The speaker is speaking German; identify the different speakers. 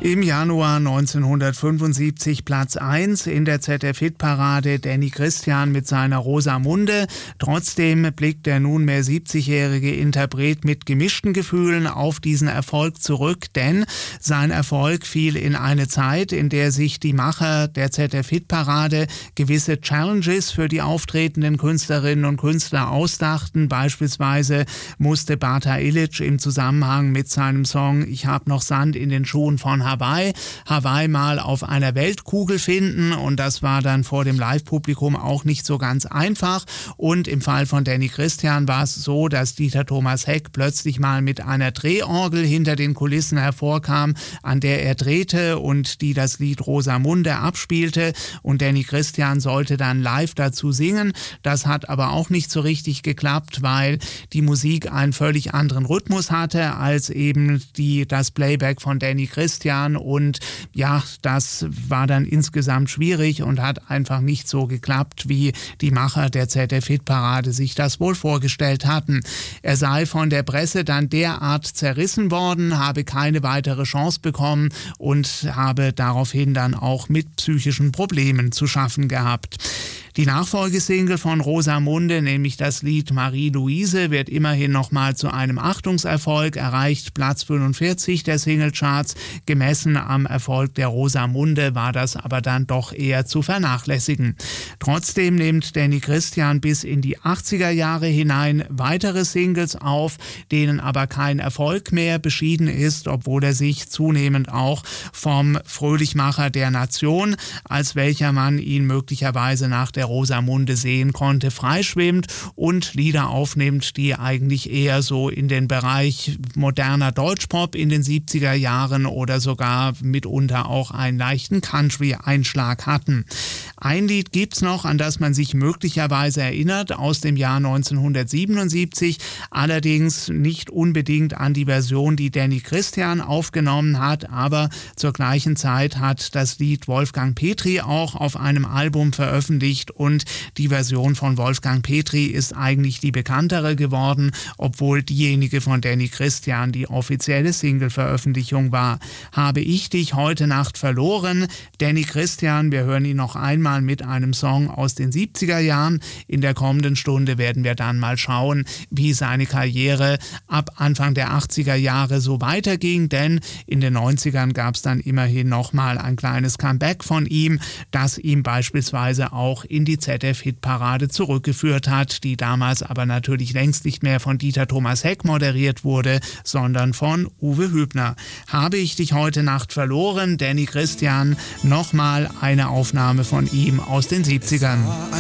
Speaker 1: Im Januar 1975 Platz 1 in der ZDF-Hitparade Danny Christian mit seiner Rosamunde. Trotzdem blickt der nunmehr 70-jährige Interpret mit gemischten Gefühlen auf diesen Erfolg zurück, denn sein Erfolg fiel in eine Zeit, in der sich die Macher der ZDF-Hitparade gewisse Challenges für die auftretenden Künstlerinnen und Künstler ausdachten. Beispielsweise musste Bata Illich im Zusammenhang mit seinem Song Ich hab noch Sand in den Schuhen von Hawaii mal auf einer Weltkugel finden, und das war dann vor dem Live-Publikum auch nicht so ganz einfach. Und im Fall von Danny Christian war es so, dass Dieter Thomas Heck plötzlich mal mit einer Drehorgel hinter den Kulissen hervorkam, an der er drehte und die das Lied Rosamunde abspielte, und Danny Christian sollte dann live dazu singen. Das hat aber auch nicht so richtig geklappt, weil die Musik einen völlig anderen Rhythmus hatte als eben das Playback von Danny Christian. Und ja, das war dann insgesamt schwierig und hat einfach nicht so geklappt, wie die Macher der ZDF-Hitparade sich das wohl vorgestellt hatten. Er sei von der Presse dann derart zerrissen worden, habe keine weitere Chance bekommen und habe daraufhin dann auch mit psychischen Problemen zu schaffen gehabt. Die Nachfolgesingle von Rosamunde, nämlich das Lied Marie-Louise, wird immerhin nochmal zu einem Achtungserfolg, erreicht Platz 45 der Singlecharts. Gemessen am Erfolg der Rosamunde war das aber dann doch eher zu vernachlässigen. Trotzdem nimmt Danny Christian bis in die 80er Jahre hinein weitere Singles auf, denen aber kein Erfolg mehr beschieden ist, obwohl er sich zunehmend auch vom Fröhlichmacher der Nation, als welcher man ihn möglicherweise nach der Rosamunde sehen konnte, freischwimmt und Lieder aufnimmt, die eigentlich eher so in den Bereich moderner Deutschpop in den 70er Jahren oder sogar mitunter auch einen leichten Country-Einschlag hatten. Ein Lied gibt's noch, an das man sich möglicherweise erinnert, aus dem Jahr 1977, allerdings nicht unbedingt an die Version, die Danny Christian aufgenommen hat, aber zur gleichen Zeit hat das Lied Wolfgang Petri auch auf einem Album veröffentlicht, und die Version von Wolfgang Petri ist eigentlich die bekanntere geworden, obwohl diejenige von Danny Christian die offizielle Single-Veröffentlichung war. Habe ich dich heute Nacht verloren? Danny Christian, wir hören ihn noch einmal mit einem Song aus den 70er Jahren. In der kommenden Stunde werden wir dann mal schauen, wie seine Karriere ab Anfang der 80er Jahre so weiterging, denn in den 90ern gab es dann immerhin nochmal ein kleines Comeback von ihm, das ihm beispielsweise auch in die ZDF-Hitparade zurückgeführt hat, die damals aber natürlich längst nicht mehr von Dieter Thomas Heck moderiert wurde, sondern von Uwe Hübner. Habe ich dich heute Nacht verloren? Danny Christian, nochmal eine Aufnahme von ihm aus den 70ern.